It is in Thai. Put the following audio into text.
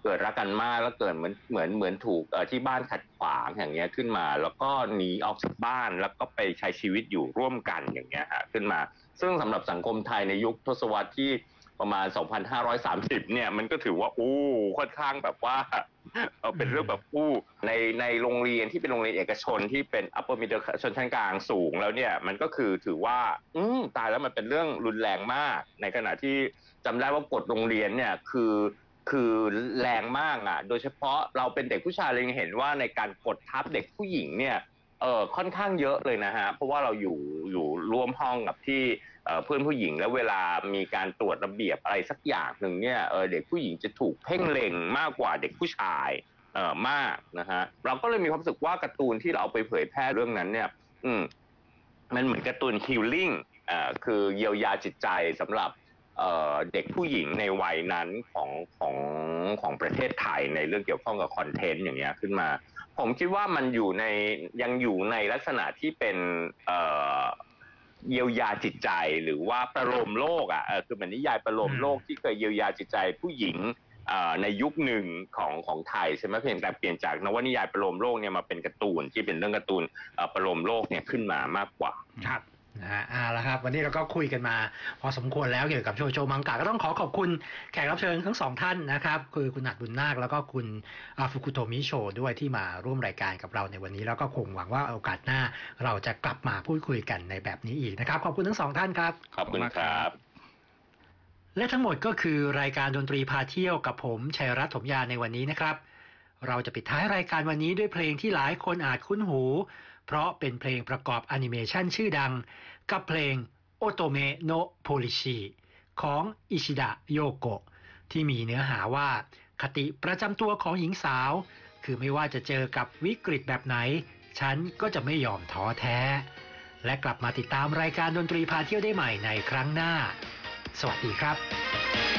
เกิดรักกันมากแล้วเกิดเหมือนถูกที่บ้านขัดขวางอย่างเงี้ยขึ้นมาแล้วก็หนีออกจากบ้านแล้วก็ไปใช้ชีวิตอยู่ร่วมกันอย่างเงี้ยฮะขึ้นมาซึ่งสำหรับสังคมไทยในยุคทศวรรษที่ประมาณ2530เนี่ยมันก็ถือว่าค่อนข้างแบบว่าเป็นเรื่องแบบในโรงเรียนที่เป็นโรงเรียนเอกชนที่เป็น upper middle ชนชั้นกลางสูงแล้วเนี่ยมันก็คือถือว่าตายแล้วมันเป็นเรื่องรุนแรงมากในขณะที่จำได้ว่ากฎโรงเรียนเนี่ยคือแรงมากอ่ะโดยเฉพาะเราเป็นเด็กผู้ชายเรายังเห็นว่าในการกดทับเด็กผู้หญิงเนี่ยค่อนข้างเยอะเลยนะฮะเพราะว่าเราอยู่ร่วมห้องกับที่เพื่อนผู้หญิงแล้วเวลามีการตรวจระเบียบอะไรสักอย่างหนึ่งเนี่ยเด็กผู้หญิงจะถูกเพ่งเล็งมากกว่าเด็กผู้ชายมากนะฮะเราก็เลยมีความรู้สึกว่าการ์ตูนที่เราเอาไปเผยแพร่เรื่องนั้นเนี่ยมันเหมือนการ์ตูนฮีลลิ่งคือเยียวยาจิตใจสำหรับเด็กผู้หญิงในวัยนั้นของของประเทศไทยในเรื่องเกี่ยวข้องกับคอนเทนต์อย่างเงี้ยขึ้นมาผมคิดว่ามันยังอยู่ในลักษณะที่เป็นเยียวยาจิตใจหรือว่าประโลมโลกคือเหมือนนิยายประโลมโลกที่เคยเยียวยาจิตใจผู้หญิงในยุคหนึ่งของไทยใช่ไหมเพียงแต่เปลี่ยนจากนวนิยายประโลมโลกเนี่ยมาเป็นการ์ตูนที่เป็นเรื่องการ์ตูนประโลมโลกเนี่ยขึ้นมามากกว่าครับนะฮะแล้วครับวันนี้เราก็คุยกันมาพอสมควรแล้วเกี่ยวกับโชโจมังกะก็ต้องขอบคุณแขกรับเชิญทั้งสองท่านนะครับคือคุณหัดบุญนาคแล้วก็คุณฟุกุโตมิโชด้วยที่มาร่วมรายการกับเราในวันนี้แล้วก็คงหวังว่าโอกาสหน้าเราจะกลับมาพูดคุยกันในแบบนี้อีกนะครับขอบคุณทั้งสองท่านครับขอบคุณครับและทั้งหมดก็คือรายการดนตรีพาเที่ยวกับผมชัยรัตน์ถมยาในวันนี้นะครับเราจะปิดท้ายรายการวันนี้ด้วยเพลงที่หลายคนอาจคุ้นหูเพราะเป็นเพลงประกอบแอนิเมชันชื่อดังกับเพลงโอโตเมโนะโพลิชิของอิชิดะโยโกะที่มีเนื้อหาว่าคติประจำตัวของหญิงสาวคือไม่ว่าจะเจอกับวิกฤตแบบไหนฉันก็จะไม่ยอมท้อแท้และกลับมาติดตามรายการดนตรีพาเที่ยวได้ใหม่ในครั้งหน้าสวัสดีครับ